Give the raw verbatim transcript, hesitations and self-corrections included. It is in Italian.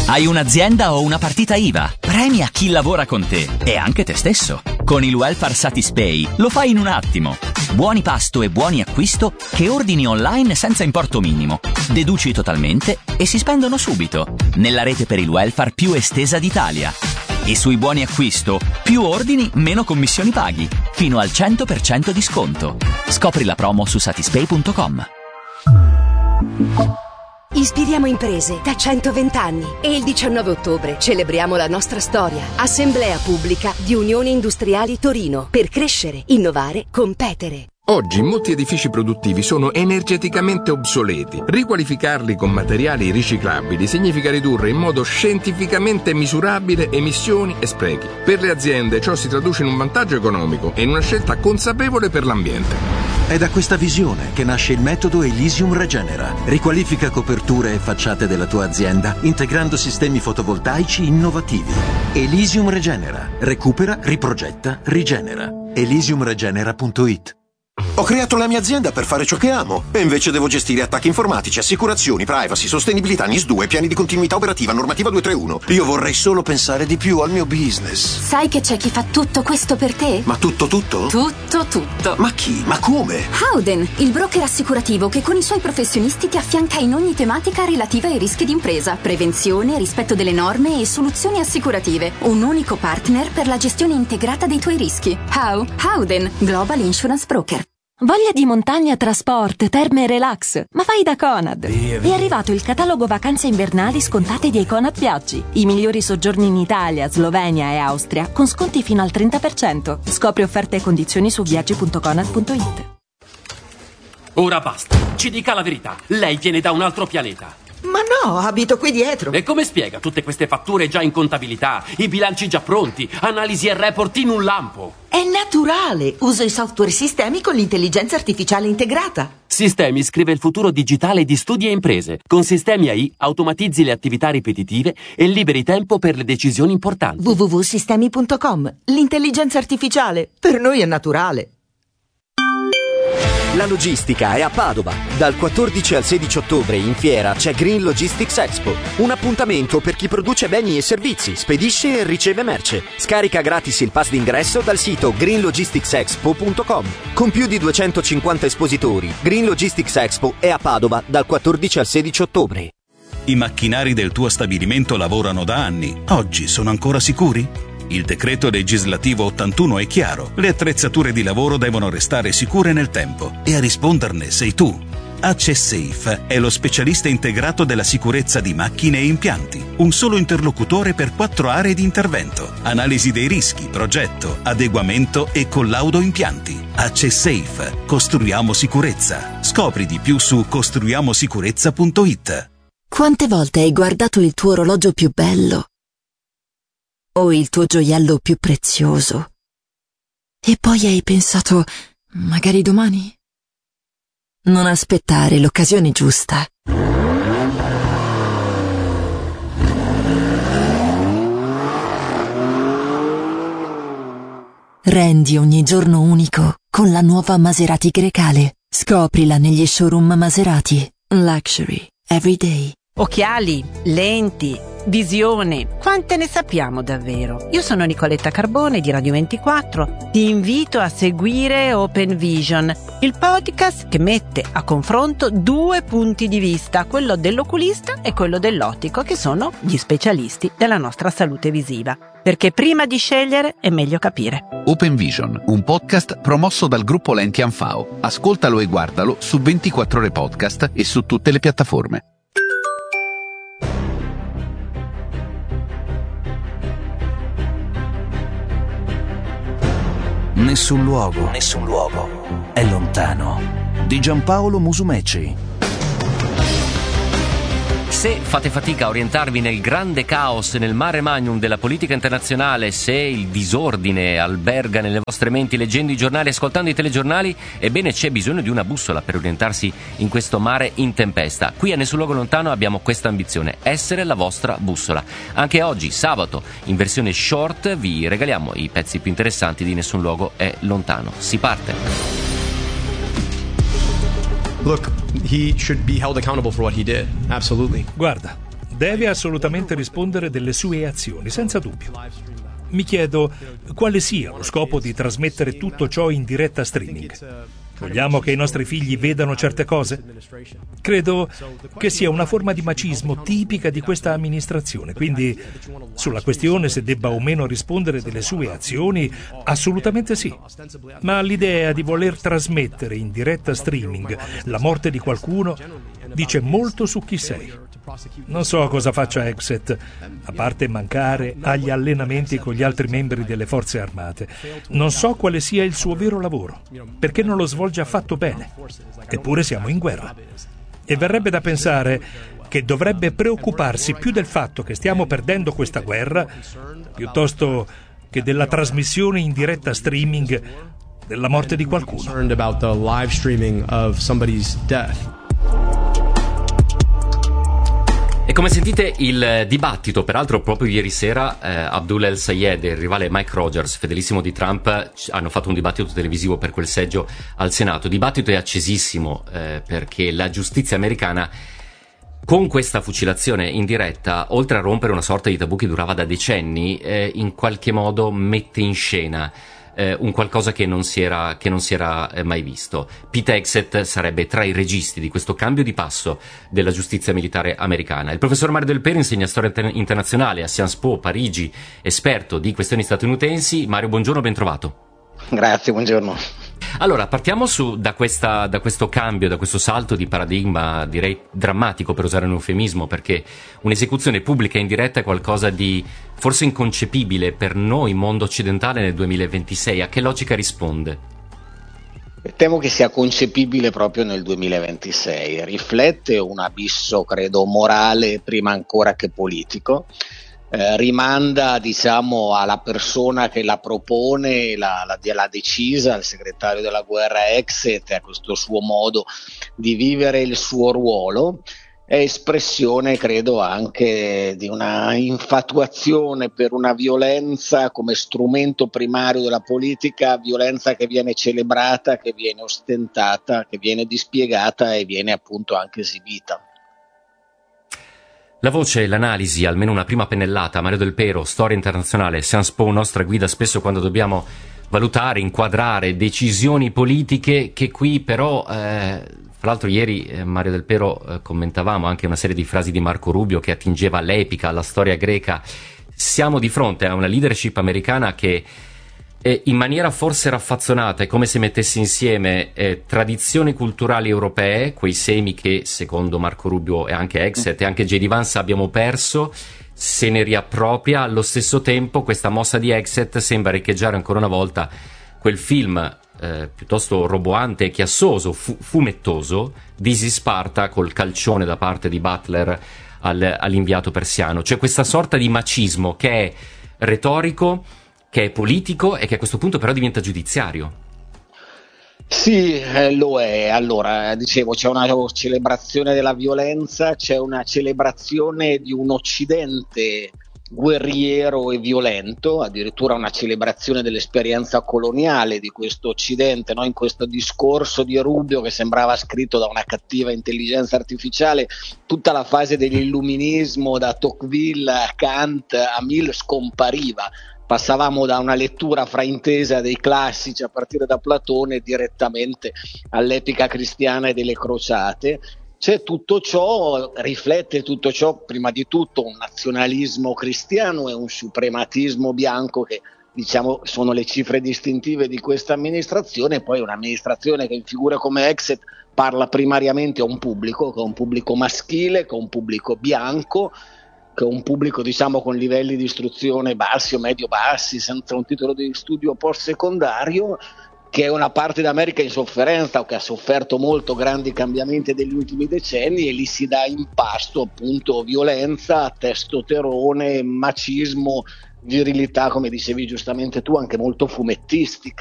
Hai un'azienda o una partita I V A? Premia chi lavora con te e anche te stesso. Con il Welfare Satispay lo fai in un attimo. Buoni pasto e buoni acquisto che ordini online senza importo minimo. Deduci totalmente e si spendono subito. Nella rete per il welfare più estesa d'Italia. E sui buoni acquisto, più ordini, meno commissioni paghi. Fino al cento per cento di sconto. Scopri la promo su satispay punto com. Ispiriamo imprese da centoventi anni e il diciannove ottobre celebriamo la nostra storia. Assemblea pubblica di Unione Industriali Torino per crescere, innovare, competere. Oggi molti edifici produttivi sono energeticamente obsoleti. Riqualificarli con materiali riciclabili significa ridurre in modo scientificamente misurabile emissioni e sprechi. Per le aziende ciò si traduce in un vantaggio economico e in una scelta consapevole per l'ambiente. È da questa visione che nasce il metodo Elysium Regenera. Riqualifica coperture e facciate della tua azienda integrando sistemi fotovoltaici innovativi. Elysium Regenera. Recupera, riprogetta, rigenera. elysium regenera punto it. Ho creato la mia azienda per fare ciò che amo e invece devo gestire attacchi informatici, assicurazioni, privacy, sostenibilità, N I S due, piani di continuità operativa, normativa duecentotrentuno. Io vorrei solo pensare di più al mio business. Sai che c'è chi fa tutto questo per te? Ma tutto tutto? Tutto tutto. Ma chi? Ma come? Howden, il broker assicurativo che con i suoi professionisti ti affianca in ogni tematica relativa ai rischi d'impresa, prevenzione, rispetto delle norme e soluzioni assicurative. Un unico partner per la gestione integrata dei tuoi rischi. How? Howden, Global Insurance Broker. Voglia di montagna, trasport, terme e relax? Ma fai da Conad! È arrivato il catalogo vacanze invernali scontate di Econad Viaggi. I migliori soggiorni in Italia, Slovenia e Austria con sconti fino al trenta per cento. Scopri offerte e condizioni su viaggi punto conad punto it. Ora basta, ci dica la verità. Lei viene da un altro pianeta. Ma no, abito qui dietro. E come spiega tutte queste fatture già in contabilità, i bilanci già pronti, analisi e report in un lampo? È naturale, uso i software sistemi con l'intelligenza artificiale integrata. Sistemi scrive il futuro digitale di studi e imprese. Con Sistemi A I automatizzi le attività ripetitive e liberi tempo per le decisioni importanti. w w w punto sistemi punto com. L'intelligenza artificiale per noi è naturale. La logistica è a Padova. Dal quattordici al sedici ottobre in fiera c'è Green Logistics Expo, un appuntamento per chi produce beni e servizi, spedisce e riceve merce. Scarica gratis il pass d'ingresso dal sito green logistics expo punto com. Con più di duecentocinquanta espositori, Green Logistics Expo è a Padova dal quattordici al sedici ottobre. I macchinari del tuo stabilimento lavorano da anni. Oggi sono ancora sicuri? Il decreto legislativo ottantuno è chiaro. Le attrezzature di lavoro devono restare sicure nel tempo e a risponderne sei tu. AccessSafe è lo specialista integrato della sicurezza di macchine e impianti. Un solo interlocutore per quattro aree di intervento. Analisi dei rischi, progetto, adeguamento e collaudo impianti. AccessSafe. Costruiamo sicurezza. Scopri di più su costruiamo sicurezza punto it. Quante volte hai guardato il tuo orologio più bello? O il tuo gioiello più prezioso? E poi hai pensato, magari domani? Non aspettare l'occasione giusta. Rendi ogni giorno unico con la nuova Maserati Grecale. Scoprila negli showroom Maserati. Luxury every day. Occhiali, lenti, visione, quante ne sappiamo davvero? Io sono Nicoletta Carbone di Radio ventiquattro, ti invito a seguire Open Vision, il podcast che mette a confronto due punti di vista, quello dell'oculista e quello dell'ottico, che sono gli specialisti della nostra salute visiva. Perché prima di scegliere è meglio capire. Open Vision, un podcast promosso dal gruppo Lenti Anfao. Ascoltalo e guardalo su ventiquattro ore podcast e su tutte le piattaforme. Nessun luogo, nessun luogo è lontano. Di Giampaolo Musumeci. Se fate fatica a orientarvi nel grande caos, nel mare magnum della politica internazionale, se il disordine alberga nelle vostre menti leggendo i giornali, ascoltando i telegiornali, ebbene c'è bisogno di una bussola per orientarsi in questo mare in tempesta. Qui a Nessun Luogo Lontano abbiamo questa ambizione, essere la vostra bussola. Anche oggi, sabato, in versione short, vi regaliamo i pezzi più interessanti di Nessun Luogo è Lontano. Si parte! Look, he should be held accountable for what he did. Absolutely. Guarda, deve assolutamente rispondere delle sue azioni, senza dubbio. Mi chiedo quale sia lo scopo di trasmettere tutto ciò in diretta streaming. Vogliamo che i nostri figli vedano certe cose? Credo che sia una forma di macismo tipica di questa amministrazione, quindi sulla questione se debba o meno rispondere delle sue azioni, assolutamente sì. Ma l'idea di voler trasmettere in diretta streaming la morte di qualcuno dice molto su chi sei. Non so cosa faccia Hegseth, a parte mancare agli allenamenti con gli altri membri delle forze armate. Non so quale sia il suo vero lavoro, perché non lo svolge affatto bene. Eppure siamo in guerra. E verrebbe da pensare che dovrebbe preoccuparsi più del fatto che stiamo perdendo questa guerra, piuttosto che della trasmissione in diretta streaming della morte di qualcuno. E come sentite il dibattito, peraltro proprio ieri sera eh, Abdul El-Sayed e il rivale Mike Rogers, fedelissimo di Trump, hanno fatto un dibattito televisivo per quel seggio al Senato. Il dibattito è accesissimo eh, perché la giustizia americana, con questa fucilazione in diretta, oltre a rompere una sorta di tabù che durava da decenni, eh, in qualche modo mette in scena Eh, un qualcosa che non si era, che non si era eh, mai visto. Pete Hegseth sarebbe tra i registi di questo cambio di passo della giustizia militare americana. Il professor Mario Del Pero insegna storia inter- internazionale a Sciences Po, Parigi, esperto di questioni statunitensi. Mario, buongiorno, ben trovato. Grazie, buongiorno. Allora, partiamo su, da, questa, da questo cambio, da questo salto di paradigma, direi drammatico per usare un eufemismo, perché un'esecuzione pubblica in diretta è qualcosa di forse inconcepibile per noi, mondo occidentale, nel duemilaventisei. A che logica risponde? Temo che sia concepibile proprio nel duemilaventisei. Riflette un abisso, credo, morale prima ancora che politico. Eh, rimanda, diciamo, alla persona che la propone, la, la, l'ha decisa, il segretario della guerra Hegseth, a questo suo modo di vivere il suo ruolo. È espressione, credo, anche di una infatuazione per una violenza come strumento primario della politica, violenza che viene celebrata, che viene ostentata, che viene dispiegata e viene appunto anche esibita. La voce, l'analisi, almeno una prima pennellata. Mario Del Pero, storia internazionale, Sciences Po, nostra guida spesso quando dobbiamo valutare, inquadrare decisioni politiche che qui però, eh, fra l'altro ieri eh, Mario Del Pero eh, commentavamo anche una serie di frasi di Marco Rubio che attingeva all'epica, alla storia greca. Siamo di fronte a una leadership americana che E in maniera forse raffazzonata è come se mettesse insieme eh, tradizioni culturali europee, quei semi che secondo Marco Rubio e anche Hegseth e anche J D Vance abbiamo perso, se ne riappropria. Allo stesso tempo questa mossa di Hegseth sembra riecheggiare ancora una volta quel film eh, piuttosto roboante e chiassoso, fu- fumettoso, Disi Sparta, col calcione da parte di Butler al, all'inviato persiano. Cioè questa sorta di macismo che è retorico, che è politico e che a questo punto però diventa giudiziario. Sì, eh, lo è. Allora, dicevo, c'è una celebrazione della violenza, c'è una celebrazione di un Occidente guerriero e violento, addirittura una celebrazione dell'esperienza coloniale di questo Occidente, no? In questo discorso di Rubio che sembrava scritto da una cattiva intelligenza artificiale, tutta la fase dell'illuminismo da Tocqueville a Kant a Mill scompariva. Passavamo da una lettura fraintesa dei classici a partire da Platone direttamente all'epica cristiana e delle crociate. C'è tutto ciò, riflette tutto ciò prima di tutto un nazionalismo cristiano e un suprematismo bianco che, diciamo, sono le cifre distintive di questa amministrazione, e poi un'amministrazione che in figure come Hegseth parla primariamente a un pubblico, che è un pubblico maschile, che è un pubblico bianco, che è un pubblico, diciamo, con livelli di istruzione bassi o medio bassi, senza un titolo di studio post secondario, che è una parte d'America in sofferenza o che ha sofferto molto grandi cambiamenti degli ultimi decenni, e lì si dà in pasto appunto violenza, testosterone, macismo, virilità, come dicevi giustamente tu, anche molto fumettistica.